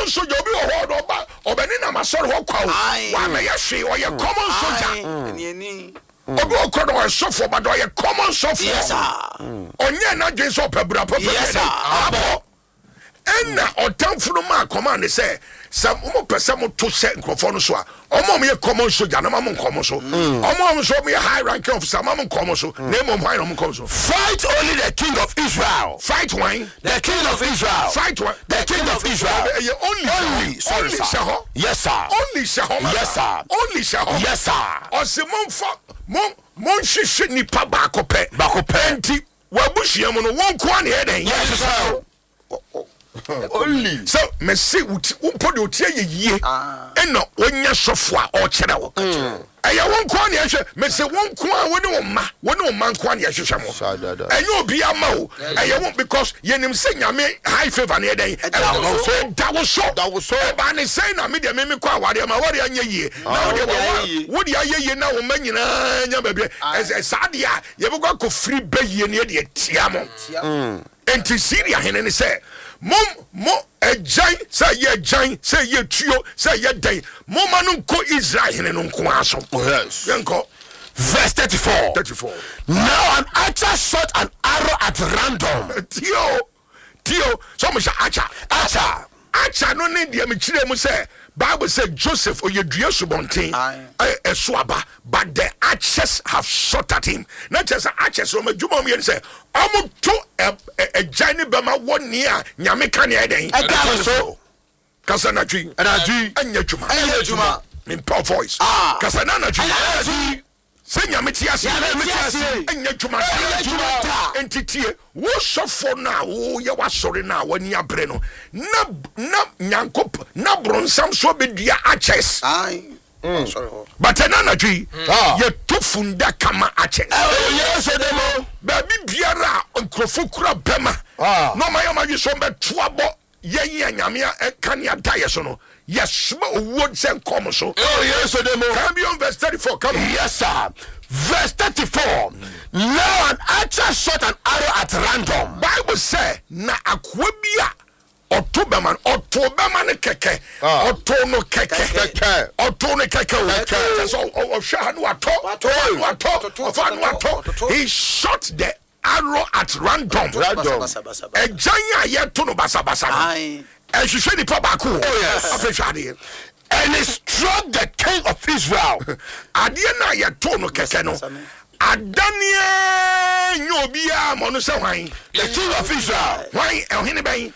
soldier obi ho oba obani na masoro ho kwa wa me ye hwe o ye common soldier obi okodo o sofo but o ye common sofo yes sir onye na dwen so pabura papa yes sir abo enna otamfunu ma command say some pese mo to se nkrofo no so a omo me common soldier na ma mo nkomo so omo so me high ranking officer ma mo nkomo so na mo high no mo nkomo so fight only the king of Israel fight one the king of Israel fight one the king of Israel only sorry sir yes sir only shaho yes sir only shaho yes sir osimon mon hwehwe nipa baako pɛ enti wabuhia mu no won ko an he den yes sir only so me see umpo de otie yeye eno onya sofo a o kyere wo eya won ko an hwehwe me see won ko a woni wo ma nko an hwehwe mo enyo obi ama o eya won because yenim se nyame high favor ne den da wo so ba ne say na me de me ko aware ma ware anya yie na wo de ayeye na wo manyina nya ba bi saade a ye bego ko free bayie ne de tia mo enti Syria hene ne say mo agyan say ye agyan say ye tuo say ye den mo manu ko Israel hene no nko aso yes yanko verse 34 now an archer shot an arrow at random tio so mo sha archer no ne de me kire mu say Bible said Joseph oyedua subonten esoaba but the archers have shot at him not just archers o majuma me say omo to a jani bema woni a nyame kan e den so kasana twi anya juma in power voice kasana na twi senya metiase anya juma entitie wo sofo na wo ye wasore na wani abre no na nyankop na bronsam so bedua archers sorry but na twi ye tofunda kama archers yes demo ba bibiara nkrofo kura bema no ma yama so betuabo ye nyame kan ya daye so no yes would send come so yes demo can be on verse 34 come yes sir verse 34 now an archer shot an arrow at random Bible say na akwa bia otobema ne keke oto no keke so ohwa no ato he shot the arrow at random ejanya yeto no basabasa ehwehwe ni pa baako afehwade and he struck the king of Israel ade na yeto no keke no adania nyobia mo no se hwan the king of Israel hwan ehene ben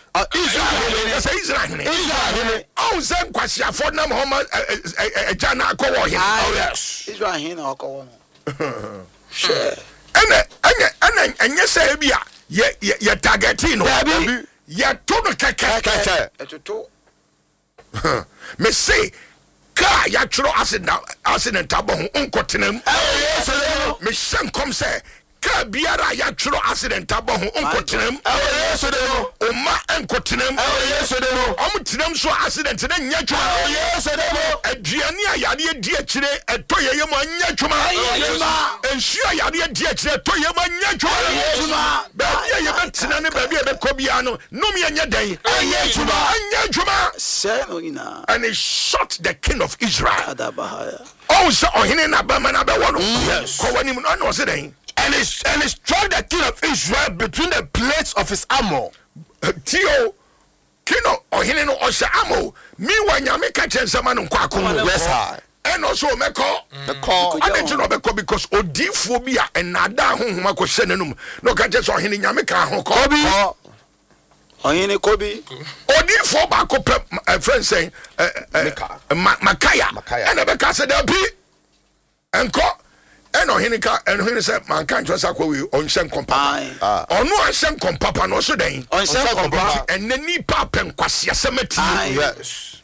Israel oh zen kwasi afọ na Muhammad ejana akọwọ hin yes Israel hin na akọwọ no sure anya say bia ye targeting no ye to no keke etoto me say ka ya tro accident abon unkotenam me shan kom say ka biara ya tro accident abon unkotenam oma enkotenam omutenam so accident na nya twuma aduane ayade di akire etoyeye mo anya twuma ensu ayade di akire etoyeye mo anya twuma ba ye betena ne ba bia be kobia no nom ye nya dan anya twuma say no ina and he shot the king of Israel oh so ohene na ba man abewo no ko wani mu no say den and he struck the king of Israel between the plates of his armor tio kino ohene no osha amo mi wa nyame ka chensama no kwa akon yes sir and also meko ade ti no beko because odifo bi a enada honhoma ko hye nanum no ka cheso ohene nyame ka ho ko ohene kobi odifo ba ko pe friend saying makaya and beka say da bi enko and ohene say man kan twa kwa we on shen kompa onu an shen kompa no so den on shen kompa and ni pa pen kwase asemati yes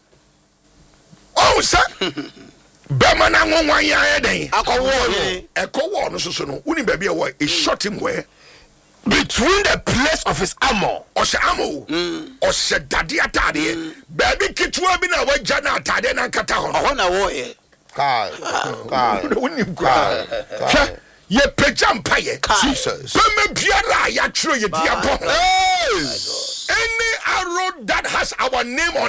oh sir bema na nwanwan ya den akowo no so no uni ba bia e shot him where between the place of his armor osha amo osha dade atade baby kitwa bi na wagya na atade na nkata ho na wo ye kai unim kwa ye pejam paye Jesus bema biara ya twro ye dia bo any arrow that has our name on